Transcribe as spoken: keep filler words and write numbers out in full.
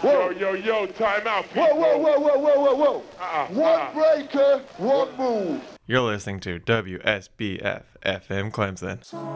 Whoa. Yo, yo, yo, time out, people. Whoa, whoa, whoa, whoa, whoa, whoa, whoa. Uh-uh, one uh-uh. breaker, one move. You're listening to W S B F F M Clemson.